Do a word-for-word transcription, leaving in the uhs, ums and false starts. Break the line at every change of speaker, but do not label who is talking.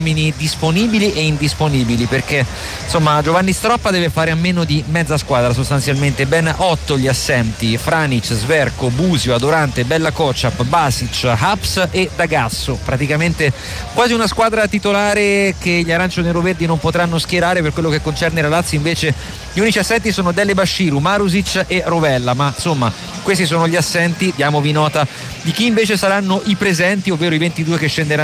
disponibili e indisponibili, perché insomma Giovanni Stroppa deve fare a meno di mezza squadra sostanzialmente. Ben otto gli assenti: Franic, Sverko, Busio, Adorante, Bella Kociap, Basic, Haps e D'Agasso. Praticamente quasi una squadra titolare che gli arancio-nero-verdi non potranno schierare. Per quello che concerne la Lazio invece gli unici assenti sono Delle Bashiru, Marusic e Rovella, ma insomma questi sono gli assenti. Diamovi nota di chi invece saranno i presenti, ovvero i ventidue che scenderanno